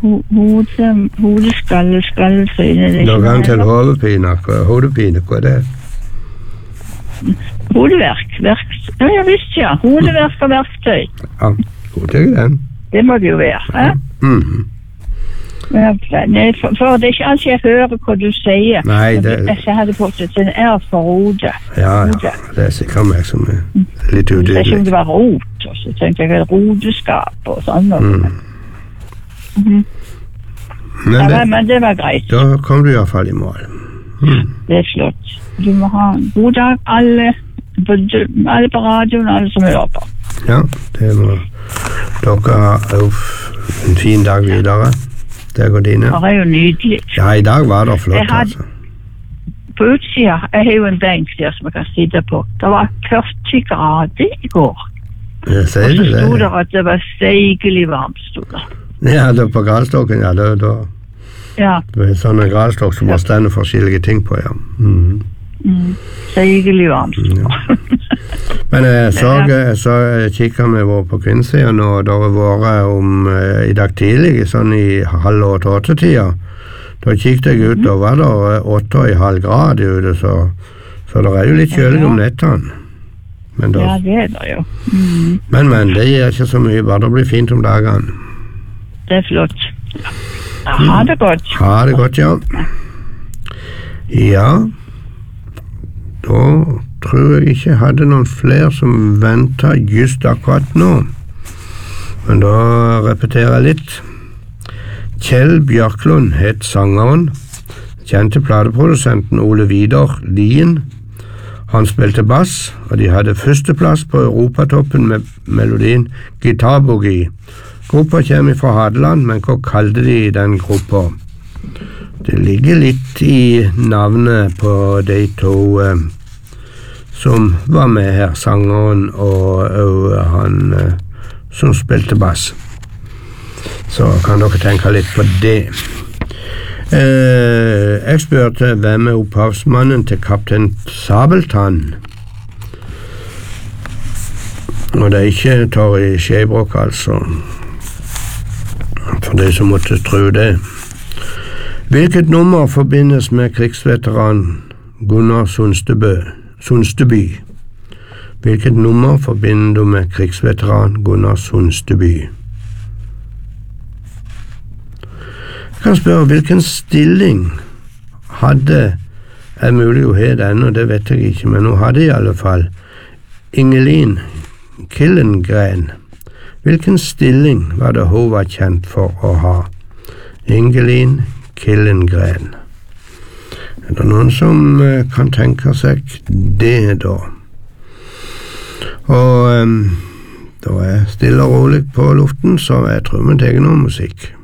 Hodeskalle, skallefryne. Noen til hodepine, hodepine, hva det? Hodeverk, ja visst ja, hodeverk og verktøy. Ja, god til den. Det må det jo være, ja? Nei, for det er ikke alltid jeg hører hva du sier. Nei, det... Jeg hadde fått det til en for hodet. Ja, det er sikkert meg som er litt udydelig. Det er ikke om det var rot, og så tenkte jeg rodeskap og sånn. Men det var greit. Da kom du i hvert fall i mål. Det er flott. Du må ha en god dag, alle på radioen, alle som hører på. Ja, det må dere ha en fin dag videre. Det går dine. Det er jo nydelig. Ja, i dag var det flott, altså. På utsida, jeg har jo en benk der som jeg kan sitte på. Det var 40 grader i går. Jeg sier det. Og så stod det at det var steigelig varmt, stod det. Ja, det var på gralstokken, ja. Det er sånne gralstokk som har stående forskjellige ting på, ja. Steigelig varmt, stod det. Men jeg så kikket vi på kvinnesiden, og da var det i dag tidlig, sånn i 7:30-8-tida. Da kikket jeg ut, og var det 8,5 grader ute, så det er jo litt kjølig om nettene. Ja, det er det jo. Men, det gir ikke så mye, bare det blir fint om dagene. Det er flott. Ha det godt. Ha det godt, ja. Ja, da tror jeg ikke jeg hadde noen flere som ventet just akkurat nå. Men da repeterer jeg litt. Kjell Bjørklund het sangeren, kjente plateprodusenten Ole Vidar Lien. Han spilte bass, og de hadde førsteplass på Europatoppen med melodien Gitarboogie. Gruppa kommer fra Hadeland, men hva kalte de den gruppa? Det ligger litt i navnet på de to som var med her, sangeren og han som spilte bass. Så kan dere tenke litt på det. Jeg spurte hvem er opphavsmannen til Kaptein Sabeltann. Og det er ikke Torry Skjebrok, altså. For de som måtte tro det. Hvilket nummer forbindes med krigsveteran Gunnar Sundsteby? Hvilket nummer forbinder du med krigsveteran Gunnar Sundsteby? Jeg kan spørre, hvilken stilling hadde, er mulig å ha den, og det vet jeg ikke, men hun hadde i alle fall Ingelin Killengren. Hvilken stilling var det hun var kjent for å ha? Ingelin Killengren. Er det noen som kan tenke seg det da? Og da er jeg stille og rolig på luften, så jeg tror vi tar noe musikk.